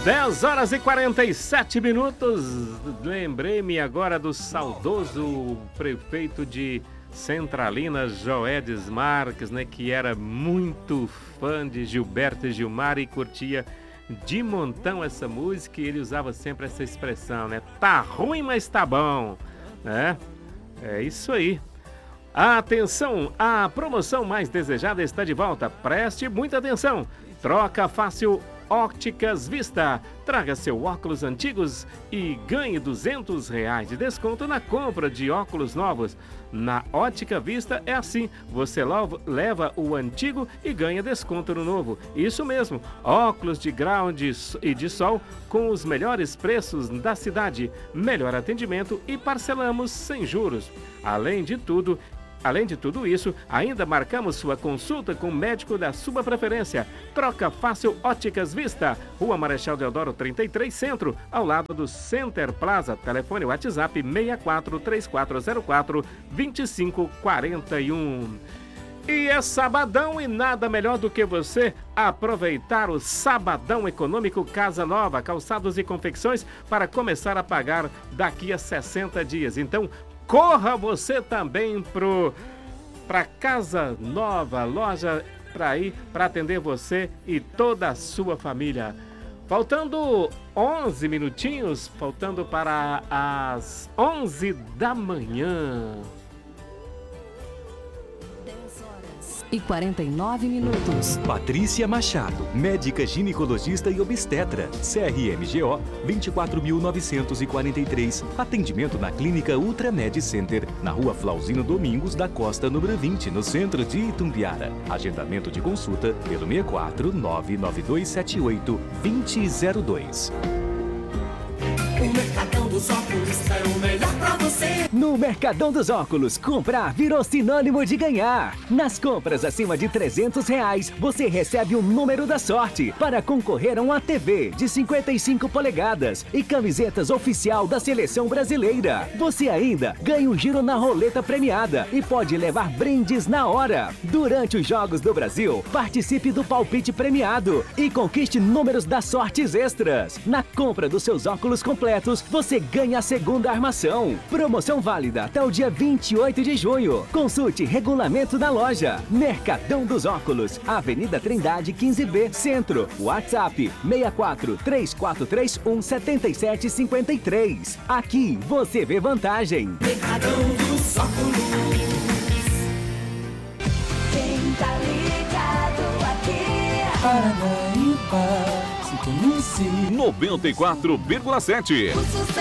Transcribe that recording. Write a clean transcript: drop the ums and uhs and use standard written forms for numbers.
10 horas e 47 minutos. Lembrei-me agora do saudoso prefeito de Centralina, Joedes Marques, né? Que era muito fã de Gilberto e Gilmar e curtia de montão essa música, e ele usava sempre essa expressão, né? Tá ruim, mas tá bom, né? É isso aí. Atenção, a promoção mais desejada está de volta. Preste muita atenção. Troca fácil Óticas Vista. Traga seu óculos antigos e ganhe R$200 de desconto na compra de óculos novos. Na Ótica Vista é assim, você leva o antigo e ganha desconto no novo. Isso mesmo, óculos de grau e de sol com os melhores preços da cidade, melhor atendimento e parcelamos sem juros. Além de tudo isso, ainda marcamos sua consulta com o médico da sua preferência. Troca fácil Óticas Vista, Rua Marechal Deodoro 33 Centro, ao lado do Center Plaza. Telefone WhatsApp 643404-2541. E é sabadão e nada melhor do que você aproveitar o Sabadão Econômico Casa Nova, calçados e confecções para começar a pagar daqui a 60 dias. Então, corra você também para Casa Nova, loja para atender você e toda a sua família. Faltando 11 minutinhos, faltando para as 11 da manhã. 10h49. Patrícia Machado, médica ginecologista e obstetra, CRMGO 24.943. Atendimento na Clínica Ultramed Center, na Rua Flauzino Domingos da Costa, número 20, no centro de Itumbiara. Agendamento de consulta pelo 64 99278 2002. O Mercadão dos Óculos é o melhor pra você. No Mercadão dos Óculos, comprar virou sinônimo de ganhar. Nas compras acima de R$300, você recebe o número da sorte para concorrer a uma TV de 55 polegadas e camisetas oficial da Seleção Brasileira. Você ainda ganha um giro na roleta premiada e pode levar brindes na hora. Durante os Jogos do Brasil, participe do palpite premiado e conquiste números das sortes extras. Na compra dos seus óculos completos, você ganha a segunda armação. Promoção válida até o dia 28 de junho. Consulte regulamento da loja. Mercadão dos Óculos, Avenida Trindade 15B, Centro. WhatsApp 64 3431 7753. Aqui você vê vantagem. Mercadão dos Óculos. Quem tá ligado aqui? Paranaíba, sintonize 94,7. O sucesso